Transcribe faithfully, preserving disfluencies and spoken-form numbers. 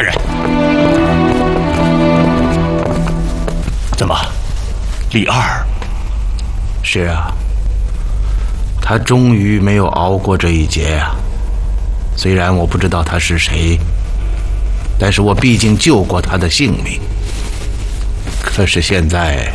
大人。怎么，李二？ 是啊，他终于没有熬过这一劫啊！虽然我不知道他是谁，但是我毕竟救过他的性命。可是现在